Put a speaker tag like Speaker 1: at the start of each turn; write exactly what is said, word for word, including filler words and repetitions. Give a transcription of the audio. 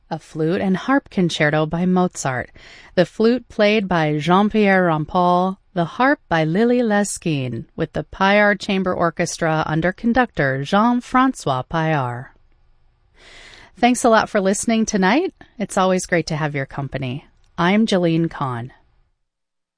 Speaker 1: a flute and harp concerto by Mozart, the flute played by Jean-Pierre Rampal, the harp by Lily Lesquin, with the Payard Chamber Orchestra under conductor Jean-Francois Payard. Thanks a lot for listening tonight. It's always great to have your company. I'm Jalene Kahn.